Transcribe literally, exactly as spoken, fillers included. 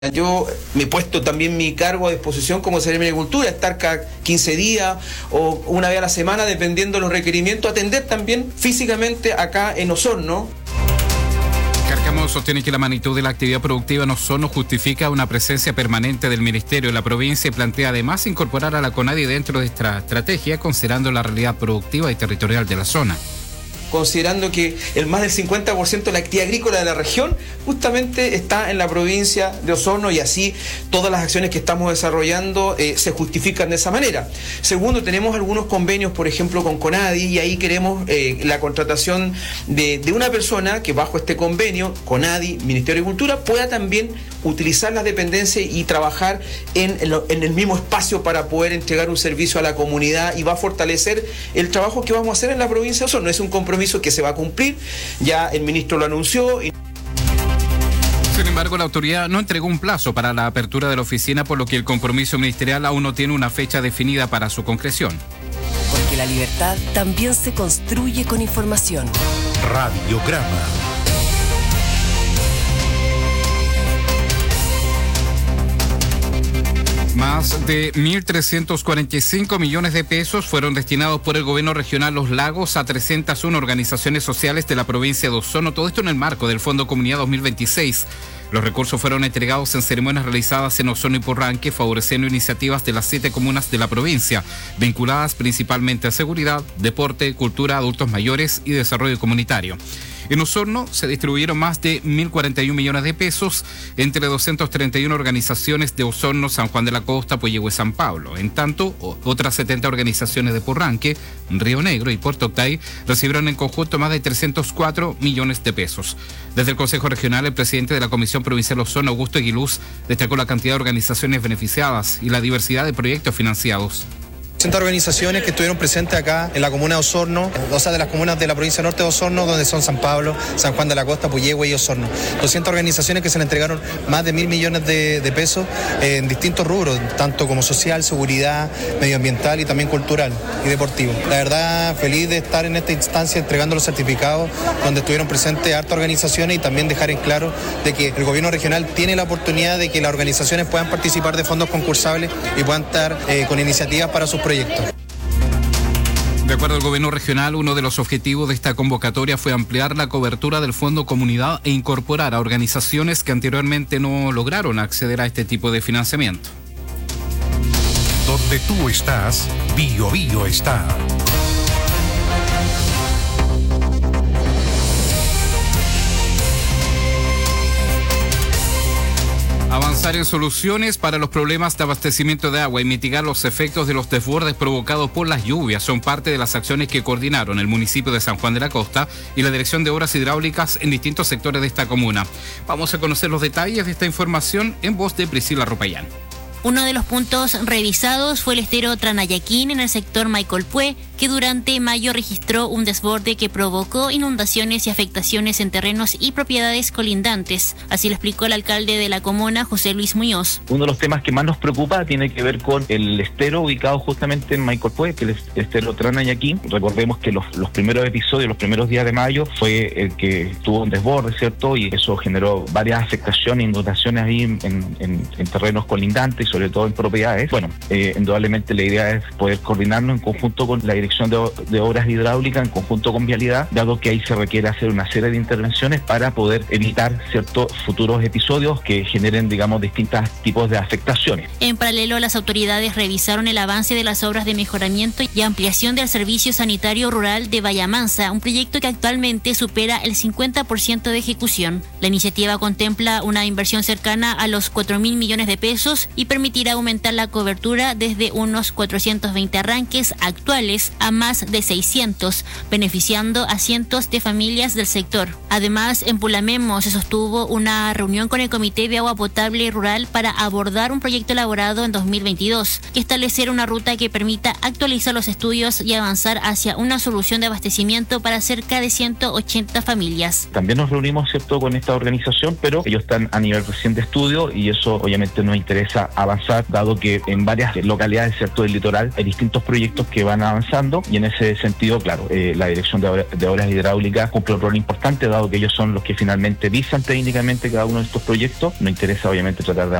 Yo me he puesto también mi cargo a disposición como Seremi de Agricultura, estar cada quince días o una vez a la semana, dependiendo de los requerimientos, atender también físicamente acá en Osorno. Cárcamo sostiene que la magnitud de la actividad productiva en Osorno justifica una presencia permanente del Ministerio de la provincia y plantea además incorporar a la CONADI dentro de esta estrategia, considerando la realidad productiva y territorial de la zona. Considerando que el más del cincuenta por ciento de la actividad agrícola de la región justamente está en la provincia de Osorno, y así todas las acciones que estamos desarrollando eh, se justifican de esa manera. Segundo, tenemos algunos convenios, por ejemplo, con CONADI, y ahí queremos eh, la contratación de, de una persona que bajo este convenio, CONADI, Ministerio de Agricultura, pueda también utilizar las dependencias y trabajar en, en, lo, en el mismo espacio para poder entregar un servicio a la comunidad, y va a fortalecer el trabajo que vamos a hacer en la provincia de Osorno. Es un compromiso que se va a cumplir, ya el ministro lo anunció. Y... Sin embargo, la autoridad no entregó un plazo para la apertura de la oficina, por lo que el compromiso ministerial aún no tiene una fecha definida para su concreción. Porque la libertad también se construye con información. Radiograma. Más de mil trescientos cuarenta y cinco millones de pesos fueron destinados por el gobierno regional Los Lagos a trescientas una organizaciones sociales de la provincia de Osorno, todo esto en el marco del Fondo Comunidad dos mil veintiséis. Los recursos fueron entregados en ceremonias realizadas en Osorno y Purranque, favoreciendo iniciativas de las siete comunas de la provincia, vinculadas principalmente a seguridad, deporte, cultura, adultos mayores y desarrollo comunitario. En Osorno se distribuyeron más de mil cuarenta y un millones de pesos entre doscientas treinta y una organizaciones de Osorno, San Juan de la Costa, Puyehue y San Pablo. En tanto, otras setenta organizaciones de Purranque, Río Negro y Puerto Octay recibieron en conjunto más de trescientos cuatro millones de pesos. Desde el Consejo Regional, el presidente de la Comisión Provincial Osorno, Augusto Aguiluz, destacó la cantidad de organizaciones beneficiadas y la diversidad de proyectos financiados. doscientas organizaciones que estuvieron presentes acá en la comuna de Osorno, o sea, de las comunas de la provincia norte de Osorno, donde son San Pablo, San Juan de la Costa, Puyehue y Osorno. doscientas organizaciones que se le entregaron más de mil millones de, de pesos eh, en distintos rubros, tanto como social, seguridad, medioambiental y también cultural y deportivo. La verdad, feliz de estar en esta instancia entregando los certificados, donde estuvieron presentes hartas organizaciones, y también dejar en claro de que el gobierno regional tiene la oportunidad de que las organizaciones puedan participar de fondos concursables y puedan estar eh, con iniciativas para sus proyectos. De acuerdo al gobierno regional, uno de los objetivos de esta convocatoria fue ampliar la cobertura del Fondo Comunidad e incorporar a organizaciones que anteriormente no lograron acceder a este tipo de financiamiento. Donde tú estás, Bio Bio está. Avanzar en soluciones para los problemas de abastecimiento de agua y mitigar los efectos de los desbordes provocados por las lluvias son parte de las acciones que coordinaron el municipio de San Juan de la Costa y la Dirección de Obras Hidráulicas en distintos sectores de esta comuna. Vamos a conocer los detalles de esta información en voz de Priscila Ropayán. Uno de los puntos revisados fue el estero Tranayaquín en el sector Maicolpué, que durante mayo registró un desborde que provocó inundaciones y afectaciones en terrenos y propiedades colindantes. Así lo explicó el alcalde de la comuna, José Luis Muñoz. Uno de los temas que más nos preocupa tiene que ver con el estero ubicado justamente en Maicolpué, que es el estero Tranayaquín. Recordemos que los, los primeros episodios, los primeros días de mayo, fue el que tuvo un desborde, ¿cierto? Y eso generó varias afectaciones, inundaciones ahí en, en, en terrenos colindantes, sobre todo en propiedades. Bueno, eh, indudablemente la idea es poder coordinarnos en conjunto con la Dirección de, de Obras Hidráulicas, en conjunto con Vialidad, dado que ahí se requiere hacer una serie de intervenciones para poder evitar ciertos futuros episodios que generen, digamos, distintos tipos de afectaciones. En paralelo, las autoridades revisaron el avance de las obras de mejoramiento y ampliación del servicio sanitario rural de Vallamansa, un proyecto que actualmente supera el cincuenta por ciento de ejecución. La iniciativa contempla una inversión cercana a los cuatro mil millones de pesos y permite permitirá aumentar la cobertura desde unos cuatrocientos veinte arranques actuales a más de seiscientos, beneficiando a cientos de familias del sector. Además, en Pulamemo se sostuvo una reunión con el Comité de Agua Potable Rural para abordar un proyecto elaborado en dos mil veintidós, que establecer una ruta que permita actualizar los estudios y avanzar hacia una solución de abastecimiento para cerca de ciento ochenta familias. También nos reunimos, ¿cierto?, con esta organización, pero ellos están a nivel recién de estudio y eso obviamente nos interesa avanzar avanzar, dado que en varias localidades, ¿cierto?, del litoral hay distintos proyectos que van avanzando, y en ese sentido, claro, eh, la Dirección de, Obra, de Obras Hidráulicas cumple un rol importante, dado que ellos son los que finalmente visan técnicamente cada uno de estos proyectos. Nos interesa obviamente tratar de